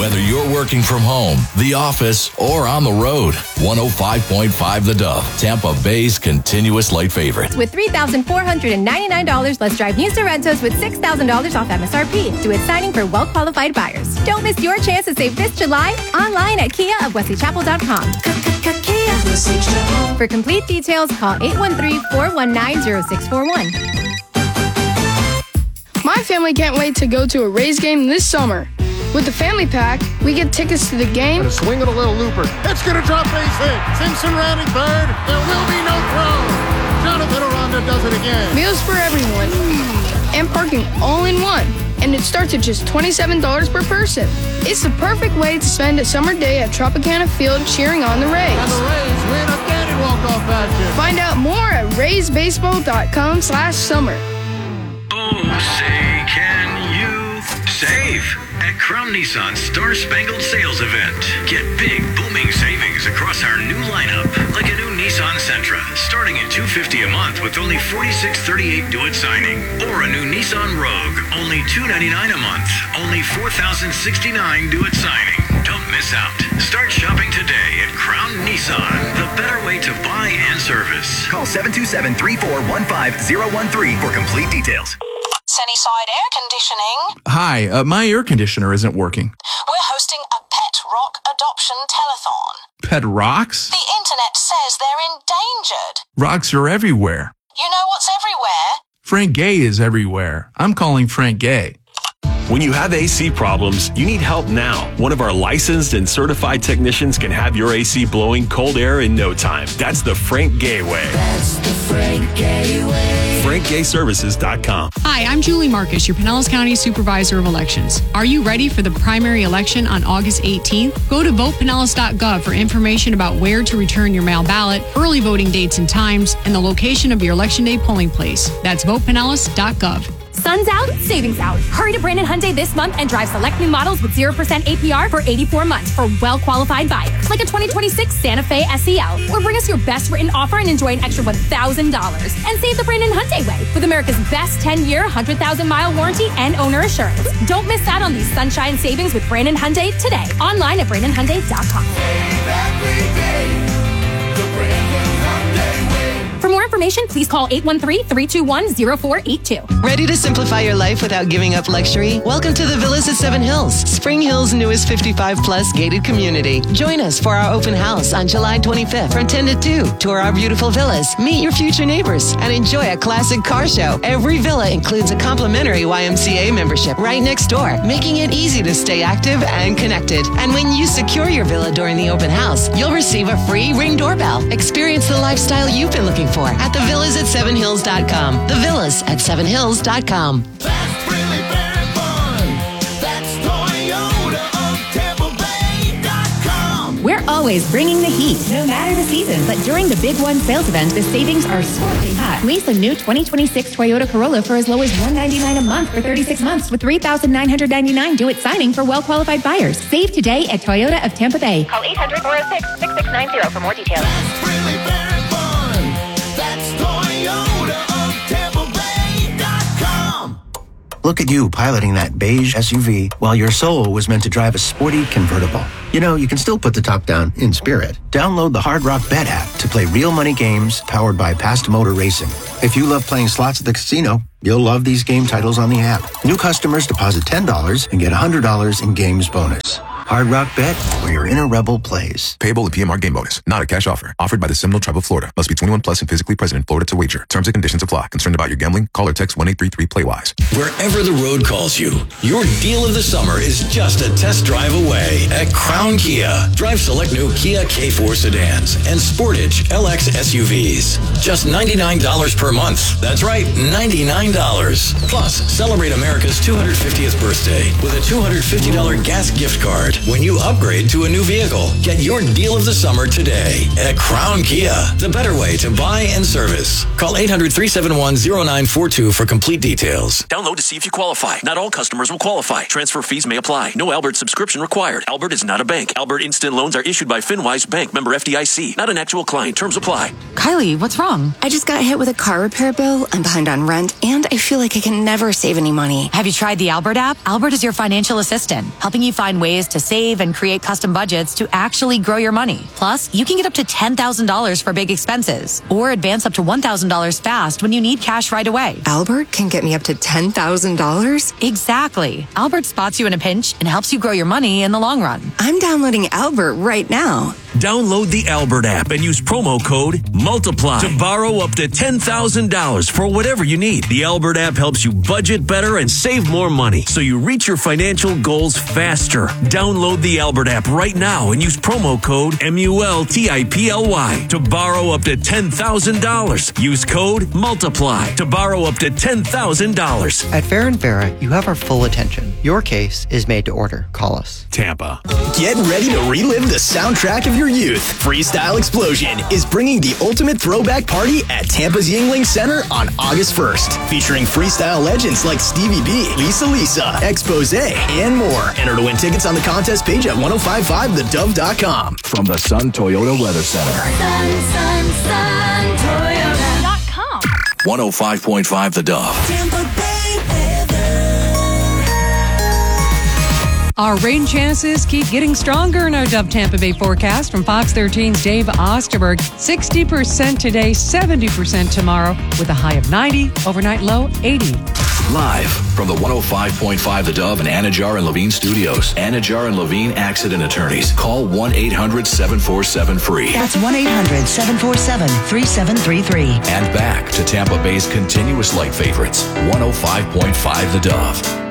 Whether you're working from home, the office, or on the road, 105.5 The Dove, Tampa Bay's continuous light favorite. With $3,499, let's drive new Sorrentos with $6,000 off MSRP. Do it signing for well-qualified buyers. Don't miss your chance to save this July online at KiaofWesleyChapel.com. For complete details, call 813-419-0641. My family can't wait to go to a Rays game this summer. With the family pack, we get tickets to the game. And a swing of a little looper. It's going to drop base hit. Simpson rounding third. There will be no throw. Jonathan Aranda does it again. Meals for everyone. And parking all in one. And it starts at just $27 per person. It's the perfect way to spend a summer day at Tropicana Field cheering on the Rays. And the Rays win again in walk-off fashion. Find out more at RaysBaseball.com/summer. Oh, say, can you save? At Crown Nissan's Star Spangled Sales Event. Get big, booming savings across our new lineup. Like a new Nissan Sentra, starting at $250 a month with only $46.38 due at signing. Or a new Nissan Rogue, only $299 a month, only $4,069 due at signing. Don't miss out. Start shopping today at Crown Nissan, the better way to buy and service. Call 727-3415-013 for complete details. Sunnyside Air Conditioning. Hi, my air conditioner isn't working. We're hosting a pet rock adoption telethon. Pet rocks? The internet says they're endangered. Rocks are everywhere. You know what's everywhere? Frank Gay is everywhere. I'm calling Frank Gay. When you have AC problems, you need help now. One of our licensed and certified technicians can have your AC blowing cold air in no time. That's the Frank Gay way. That's the Frank Gay way. FrankGayServices.com. Hi, I'm Julie Marcus, your Pinellas County Supervisor of Elections. Are you ready for the primary election on August 18th? Go to votepinellas.gov for information about where to return your mail ballot, early voting dates and times, and the location of your Election Day polling place. That's votepinellas.gov. Sun's out, savings out. Hurry to Brandon Hyundai this month and drive select new models with 0% APR for 84 months for well-qualified buyers, like a 2026 Santa Fe SEL. Or bring us your best written offer and enjoy an extra $1,000. And save the Brandon Hyundai way with America's best 10-year, 100,000-mile warranty and owner assurance. Don't miss out on these sunshine savings with Brandon Hyundai today. Online at BrandonHyundai.com. For more information, please call 813-321-0482. Ready to simplify your life without giving up luxury? Welcome to the Villas at Seven Hills, Spring Hill's newest 55-plus gated community. Join us for our open house on July 25th from 10 to 2. Tour our beautiful villas, meet your future neighbors, and enjoy a classic car show. Every villa includes a complimentary YMCA membership right next door, making it easy to stay active and connected. And when you secure your villa during the open house, you'll receive a free Ring doorbell. Experience the lifestyle you've been looking for at thevillas@sevenhills.com. The Villas at sevenhills.com. That's really very fun. That's Toyota of TampaBay.com. We're always bringing the heat, no matter the season. But during the Big One sales event, the savings are scorching hot. Lease a new 2026 Toyota Corolla for as low as $199 a month for 36 months with $3,999 due at signing for well-qualified buyers. Save today at Toyota of Tampa Bay. Call 800-406-6690 for more details. That's really very fun. That's Toyota of TampaBay.com. Look at you piloting that beige SUV while your soul was meant to drive a sporty convertible. You know, you can still put the top down in spirit. Download the Hard Rock Bet app to play real money games powered by Past Motor Racing. If you love playing slots at the casino, you'll love these game titles on the app. New customers deposit $10 and get $100 in games bonus. Hard Rock Bet, where your inner rebel plays. Payable in PMR game bonus. Not a cash offer. Offered by the Seminole Tribe of Florida. Must be 21 plus and physically present in Florida to wager. Terms and conditions apply. Concerned about your gambling? Call or text 1-833-PLAY-WISE. Wherever the road calls you, your deal of the summer is just a test drive away at Crown Kia. Drive select new Kia K4 sedans and Sportage LX SUVs. Just $99 per month. That's right, $99. Plus, celebrate America's 250th birthday with a $250 gas gift card when you upgrade to a new vehicle. Get your deal of the summer today at Crown Kia, the better way to buy and service. Call 800-371-0942 for complete details. Download to see if you qualify. Not all customers will qualify. Transfer fees may apply. No Albert subscription required. Albert is not a bank. Albert Instant Loans are issued by FinWise Bank, member FDIC. Not an actual client. Terms apply. Kylie, what's wrong? I just got hit with a car repair bill. I'm behind on rent, and I feel like I can never save any money. Have you tried the Albert app? Albert is your financial assistant, helping you find ways to save and create custom budgets to actually grow your money. Plus, you can get up to $10,000 for big expenses or advance up to $1,000 fast when you need cash right away. Albert can get me up to $10,000? Exactly. Albert spots you in a pinch and helps you grow your money in the long run. I'm downloading Albert right now. Download the Albert app and use promo code MULTIPLY to borrow up to $10,000 for whatever you need. The Albert app helps you budget better and save more money so you reach your financial goals faster. Download the Albert app right now and use promo code MULTIPLY to borrow up to $10,000. Use code MULTIPLY to borrow up to $10,000. At Fair & Farah, you have our full attention. Your case is made to order. Call us. Tampa. Get ready to relive the soundtrack of your youth. Freestyle Explosion is bringing the ultimate throwback party at Tampa's Yuengling Center on August 1st. Featuring freestyle legends like Stevie B, Lisa, Expose, and more. Enter to win tickets on the contest page at 1055thedove.com. From the Sun Toyota Weather Center. Sun, Toyota.com. 105.5 The Dove. Tampa Bay. Our rain chances keep getting stronger in our Dove Tampa Bay forecast from Fox 13's Dave Osterberg. 60% today, 70% tomorrow, with a high of 90, overnight low 80. Live from the 105.5 The Dove and Anajar and Levine studios. Anajar and Levine Accident Attorneys. Call 1-800-747-FREE. That's 1-800-747-3733. And back to Tampa Bay's continuous light favorites. 105.5 The Dove.